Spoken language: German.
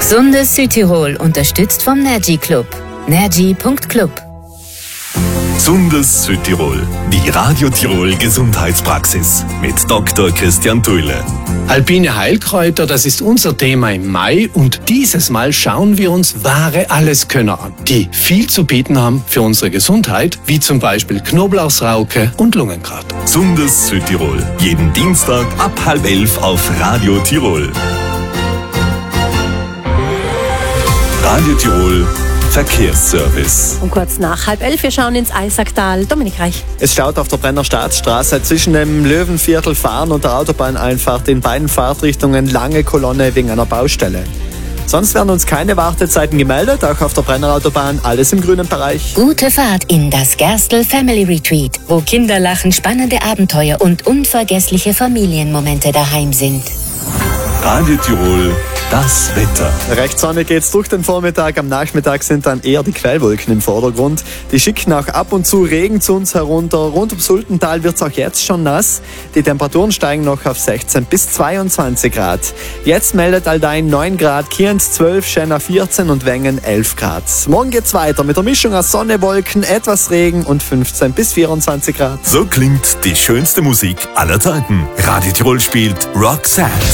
Gesundes Südtirol unterstützt vom Nergy Club. nergy.club. Gesundes Südtirol, die Radio Tirol Gesundheitspraxis mit Dr. Christian Thuile. Alpine Heilkräuter, das ist unser Thema im Mai und dieses Mal schauen wir uns wahre Alleskönner an, die viel zu bieten haben für unsere Gesundheit, wie zum Beispiel Knoblauchsrauke und Lungengrat. Gesundes Südtirol, jeden Dienstag ab 10:30 auf Radio Tirol. Radio Tirol Verkehrsservice. Und kurz nach 10:30, wir schauen ins Eisacktal. Dominik Reich. Es staut auf der Brenner Staatsstraße zwischen dem Löwenviertel Fahren und der Autobahneinfahrt in beiden Fahrtrichtungen lange Kolonne wegen einer Baustelle. Sonst werden uns keine Wartezeiten gemeldet, auch auf der Brenner Autobahn alles im grünen Bereich. Gute Fahrt in das Gerstl Family Retreat, wo Kinder lachen, spannende Abenteuer und unvergessliche Familienmomente daheim sind. Radio Tirol, das Wetter. Recht sonnig geht's durch den Vormittag. Am Nachmittag sind dann eher die Quellwolken im Vordergrund. Die schicken auch ab und zu Regen zu uns herunter. Rund ums Sultental wird's auch jetzt schon nass. Die Temperaturen steigen noch auf 16 bis 22 Grad. Jetzt meldet Aldein 9 Grad, Kienz 12, Schenna 14 und Wengen 11 Grad. Morgen geht's weiter mit der Mischung aus Sonne, Wolken, etwas Regen und 15 bis 24 Grad. So klingt die schönste Musik aller Zeiten. Radio Tirol spielt Roxette.